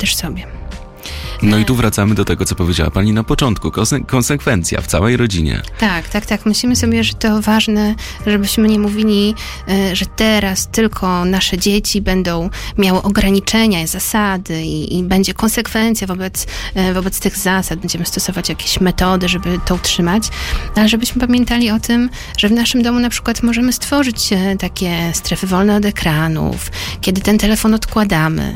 też sobie. No i tu wracamy do tego, co powiedziała pani na początku. Konsekwencja w całej rodzinie. Tak. Myślimy sobie, że to ważne, żebyśmy nie mówili, że teraz tylko nasze dzieci będą miały ograniczenia, zasady i będzie konsekwencja wobec tych zasad. Będziemy stosować jakieś metody, żeby to utrzymać. Ale żebyśmy pamiętali o tym, że w naszym domu na przykład możemy stworzyć takie strefy wolne od ekranów, kiedy ten telefon odkładamy.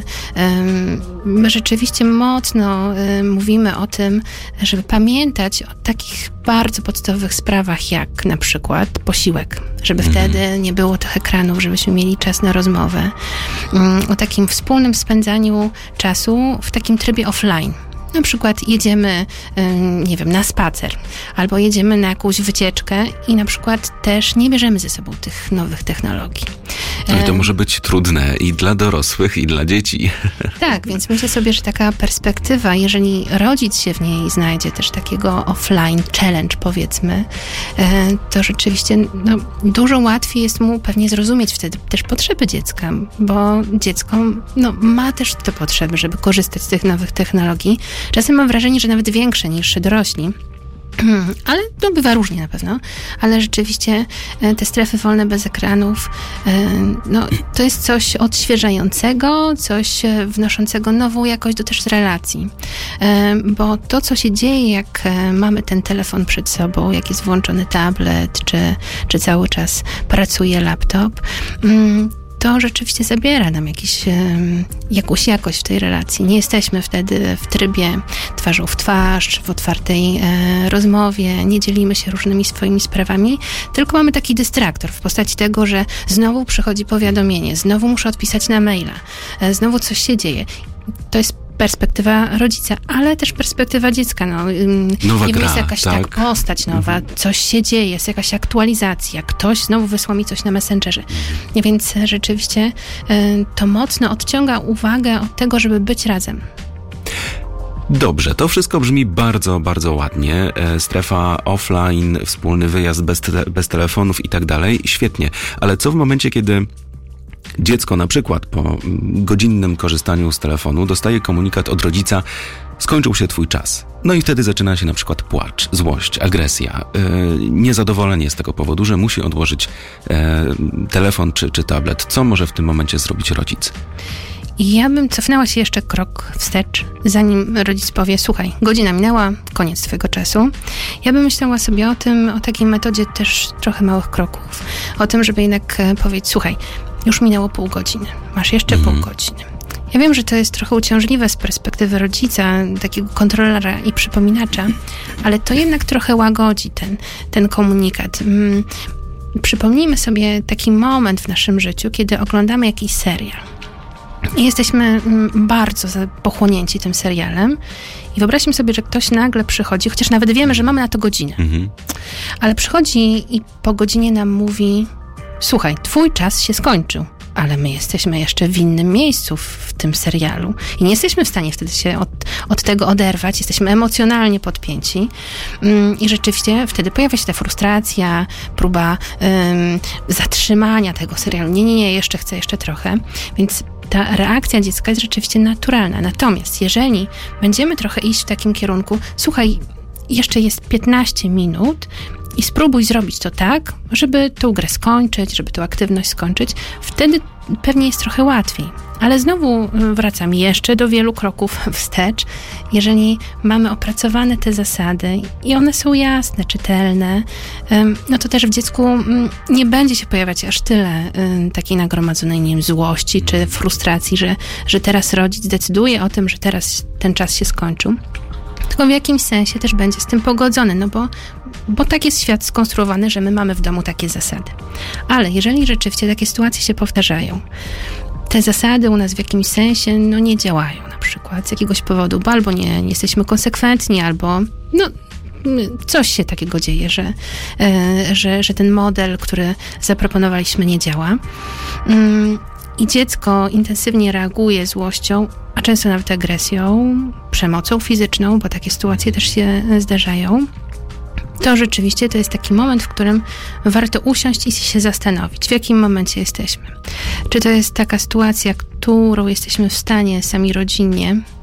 My rzeczywiście mocno mówimy o tym, żeby pamiętać o takich bardzo podstawowych sprawach, jak na przykład posiłek, żeby wtedy nie było tych ekranów, żebyśmy mieli czas na rozmowę, o takim wspólnym spędzaniu czasu w takim trybie offline. Na przykład jedziemy, nie wiem, na spacer, albo jedziemy na jakąś wycieczkę i na przykład też nie bierzemy ze sobą tych nowych technologii. No i to może być trudne i dla dorosłych, i dla dzieci. Tak, więc myślę sobie, że taka perspektywa, jeżeli rodzic się w niej znajdzie, też takiego offline challenge, powiedzmy, to rzeczywiście dużo łatwiej jest mu pewnie zrozumieć wtedy też potrzeby dziecka, bo dziecko ma też te potrzeby, żeby korzystać z tych nowych technologii. Czasem mam wrażenie, że nawet większe niż dorośli. Ale to bywa różnie na pewno, ale rzeczywiście te strefy wolne bez ekranów, to jest coś odświeżającego, coś wnoszącego nową jakość do też relacji. Bo to, co się dzieje, jak mamy ten telefon przed sobą, jak jest włączony tablet, czy cały czas pracuje laptop, to rzeczywiście zabiera nam jakąś jakość w tej relacji. Nie jesteśmy wtedy w trybie twarzą w twarz, w otwartej rozmowie, nie dzielimy się różnymi swoimi sprawami, tylko mamy taki dystraktor w postaci tego, że znowu przychodzi powiadomienie, znowu muszę odpisać na maila, znowu coś się dzieje. To jest perspektywa rodzica, ale też perspektywa dziecka. Nowa gra, jest jakaś postać nowa, coś się dzieje, jest jakaś aktualizacja, ktoś znowu wysłał mi coś na Messengerze. Więc rzeczywiście to mocno odciąga uwagę od tego, żeby być razem. Dobrze, to wszystko brzmi bardzo, bardzo ładnie. Strefa offline, wspólny wyjazd bez telefonów i tak dalej. Świetnie. Ale co w momencie, kiedy dziecko na przykład po godzinnym korzystaniu z telefonu dostaje komunikat od rodzica: skończył się twój czas. No i wtedy zaczyna się na przykład płacz, złość, agresja, niezadowolenie z tego powodu, że musi odłożyć telefon czy tablet. Co może w tym momencie zrobić rodzic? Ja bym cofnęła się jeszcze krok wstecz, zanim rodzic powie: słuchaj, godzina minęła, koniec twojego czasu. Ja bym myślała sobie o takiej metodzie też trochę małych kroków. O tym, żeby jednak powiedzieć: słuchaj, już minęło pół godziny, masz jeszcze pół godziny. Ja wiem, że to jest trochę uciążliwe z perspektywy rodzica, takiego kontrolera i przypominacza, ale to jednak trochę łagodzi ten komunikat. Przypomnijmy sobie taki moment w naszym życiu, kiedy oglądamy jakiś serial. I jesteśmy bardzo pochłonięci tym serialem i wyobraźmy sobie, że ktoś nagle przychodzi, chociaż nawet wiemy, że mamy na to godzinę, ale przychodzi i po godzinie nam mówi: słuchaj, twój czas się skończył, ale my jesteśmy jeszcze w innym miejscu w tym serialu i nie jesteśmy w stanie wtedy się od tego oderwać, jesteśmy emocjonalnie podpięci i rzeczywiście wtedy pojawia się ta frustracja, próba zatrzymania tego serialu. Nie, jeszcze chcę, jeszcze trochę, więc ta reakcja dziecka jest rzeczywiście naturalna. Natomiast jeżeli będziemy trochę iść w takim kierunku: słuchaj, jeszcze jest 15 minut i spróbuj zrobić to tak, żeby tą grę skończyć, żeby tą aktywność skończyć, wtedy pewnie jest trochę łatwiej. Ale znowu wracam jeszcze do wielu kroków wstecz. Jeżeli mamy opracowane te zasady i one są jasne, czytelne, no to też w dziecku nie będzie się pojawiać aż tyle takiej nagromadzonej, nie wiem, złości czy frustracji, że teraz rodzic decyduje o tym, że teraz ten czas się skończył. Tylko w jakimś sensie też będzie z tym pogodzony, no bo tak jest świat skonstruowany, że my mamy w domu takie zasady. Ale jeżeli rzeczywiście takie sytuacje się powtarzają, te zasady u nas w jakimś sensie nie działają na przykład z jakiegoś powodu, bo albo nie jesteśmy konsekwentni, albo coś się takiego dzieje, że ten model, który zaproponowaliśmy, nie działa. I dziecko intensywnie reaguje złością, a często nawet agresją, przemocą fizyczną, bo takie sytuacje też się zdarzają, to rzeczywiście to jest taki moment, w którym warto usiąść i się zastanowić, w jakim momencie jesteśmy. Czy to jest taka sytuacja, którą jesteśmy w stanie sami rodzinnie